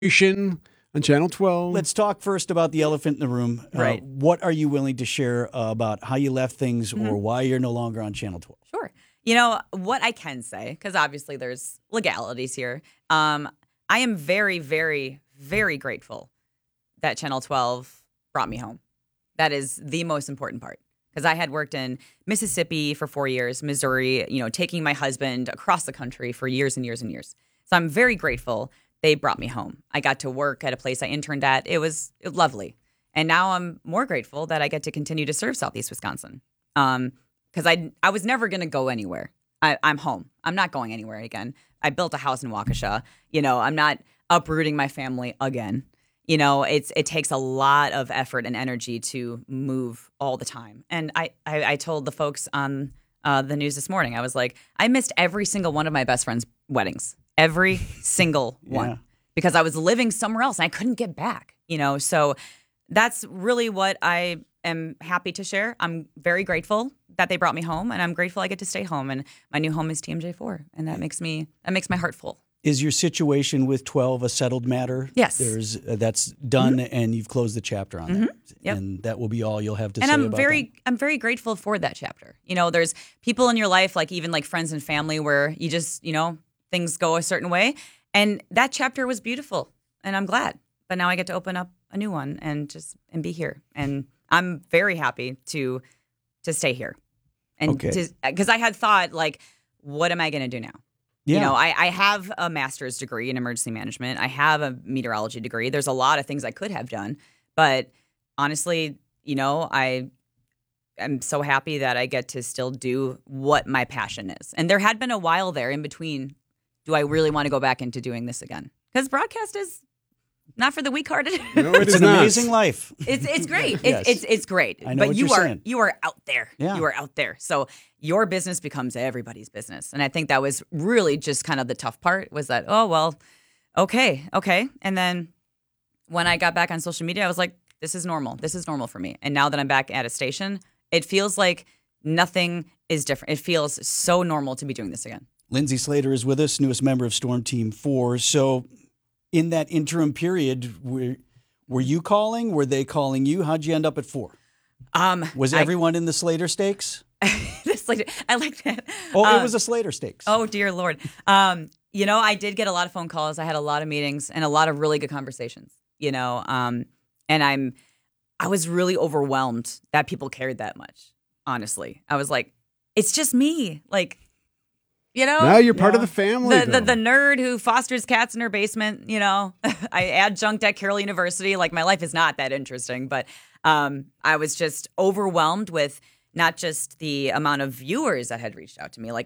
on Channel 12. Let's talk first about the elephant in the room. Right. What are you willing to share about how you left things or why you're no longer on Channel 12? Sure. What I can say, because obviously there's legalities here. I am very, very, very grateful that Channel 12 brought me home. That is the most important part. Because I had worked in Mississippi for 4 years, Missouri, taking my husband across the country for years and years and years. So I'm very grateful they brought me home. I got to work at a place I interned at. It was lovely. And now I'm more grateful that I get to continue to serve Southeast Wisconsin. Because I was never going to go anywhere. I'm home. I'm not going anywhere again. I built a house in Waukesha. I'm not uprooting my family again. It takes a lot of effort and energy to move all the time. And I told the folks on the news this morning, I was like, I missed every single one of my best friends' weddings. Every single one. Because I was living somewhere else and I couldn't get back. So that's really what I am happy to share. I'm very grateful that they brought me home, and I'm grateful I get to stay home. And my new home is TMJ4, and that makes my heart full. Is your situation with 12 a settled matter? Yes. That's done, and you've closed the chapter on that. Yep. And that will be all you'll have to say and about that. I'm very grateful for that chapter. There's people in your life, like even like friends and family, where you just, things go a certain way. And that chapter was beautiful, and I'm glad. But now I get to open up a new one and be here. And I'm very happy to stay here. And because I had thought, like, what am I going to do now? Yeah. I have a master's degree in emergency management. I have a meteorology degree. There's a lot of things I could have done. But honestly, I am so happy that I get to still do what my passion is. And there had been a while there in between. Do I really want to go back into doing this again? Because broadcast is not for the weak-hearted. No, it's an amazing life. It's great. Yes. It's great. I know what you're saying. You are out there. Yeah. You are out there. So your business becomes everybody's business. And I think that was really just kind of the tough part was that, oh, well, okay. And then when I got back on social media, I was like, this is normal. This is normal for me. And now that I'm back at a station, it feels like nothing is different. It feels so normal to be doing this again. Lindsay Slater is with us, newest member of Storm Team 4. So in that interim period, were you calling? Were they calling you? How'd you end up at 4? Was everyone in the Slater Stakes? I like that. Oh, it was a Slater Stakes. Oh, dear Lord. I did get a lot of phone calls. I had a lot of meetings and a lot of really good conversations, and I was really overwhelmed that people cared that much, honestly. I was like, it's just me. Like, now you're part of the family. The nerd who fosters cats in her basement, I adjunct at Carroll University. Like, my life is not that interesting, but I was just overwhelmed with not just the amount of viewers that had reached out to me. Like,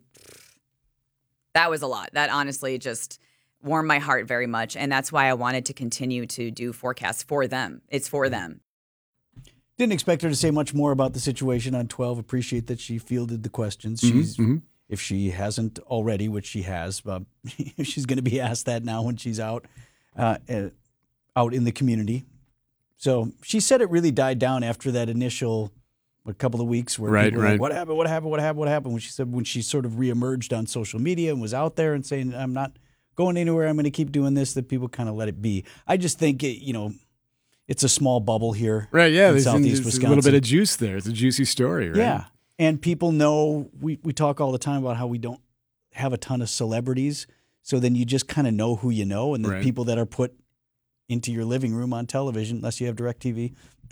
that was a lot. That honestly just warmed my heart very much. And that's why I wanted to continue to do forecasts for them. It's for them. Didn't expect her to say much more about the situation on 12. Appreciate that she fielded the questions. If she hasn't already, which she has, she's going to be asked that now when she's out in the community. So she said it really died down after that initial couple of weeks where people were like, what happened? When she sort of reemerged on social media and was out there and saying, I'm not going anywhere, I'm going to keep doing this, that people kind of let it be. I just think, it's a small bubble here. Right, yeah. In Southeast Wisconsin. A little bit of juice there. It's a juicy story, right? Yeah. And people know, we talk all the time about how we don't have a ton of celebrities. So then you just kind of know who you know. And the people that are put into your living room on television, unless you have DirecTV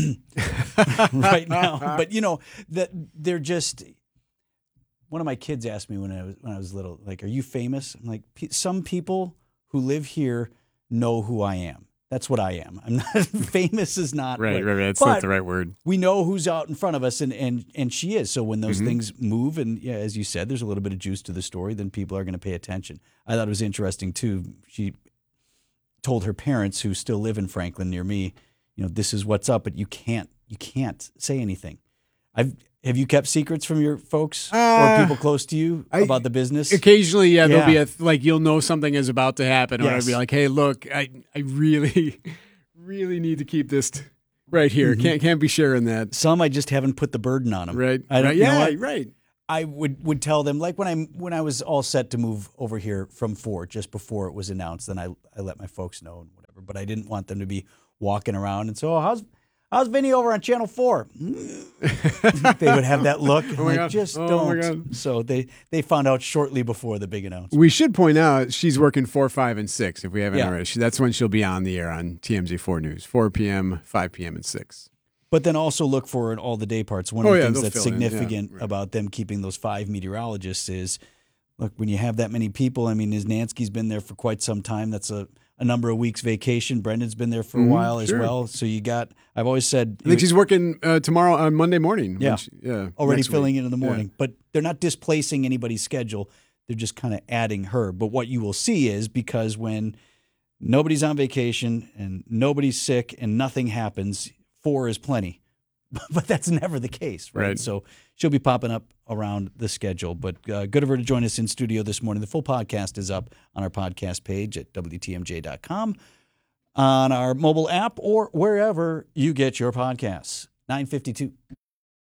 right now. But, that they're just, one of my kids asked me when I was little, like, are you famous? I'm like, some people who live here know who I am. That's what I am. I'm not famous is not right. That's not the right word. We know who's out in front of us, and she is. So when those things move, and as you said, there's a little bit of juice to the story, then people are going to pay attention. I thought it was interesting too. She told her parents, who still live in Franklin near me, this is what's up, but you can't say anything. Have you kept secrets from your folks or people close to you about the business? Occasionally, there'll be you'll know something is about to happen. Or Yes. I'd be like, hey, look, I really, really need to keep this right here. Can't be sharing that. Some I just haven't put the burden on them. Right. I don't, right. I would tell them, like when I was all set to move over here from 4, just before it was announced, then I let my folks know and whatever. But I didn't want them to be walking around and so, how's Vinny over on Channel 4? They would have that look. And my God. Just Oh, don't. my God. So they found out shortly before the big announcement. We should point out she's working 4, 5, and 6. If we haven't Yeah. already, that's when she'll be on the air on TMZ4 News, 4 p.m., 5 p.m., and 6. But then also look for in all the day parts. One Oh, of the yeah, things they'll that's fill in. Yeah, significant right. about them keeping those 5 meteorologists is, look, when you have that many people, I mean, Nansky's been there for quite some time. That's a number of weeks vacation. Brendan's been there for a while as sure. well. So I've always said. I think she's working tomorrow on Monday morning. Yeah. Already next filling week. in the morning. But they're not displacing anybody's schedule. They're just kind of adding her. But what you will see is, because when nobody's on vacation and nobody's sick and nothing happens, 4 is plenty. But that's never the case, right? Right. So she'll be popping up around the schedule. But good of her to join us in studio this morning. The full podcast is up on our podcast page at WTMJ.com, on our mobile app, or wherever you get your podcasts. 9:52.